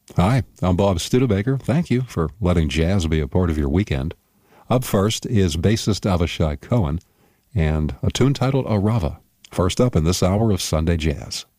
Hi, I'm Bob Studebaker. Thank you for letting jazz be a part of your weekend. Up first is bassist Avishai Cohen and a tune titled Arava. First up in this hour of Sunday Jazz.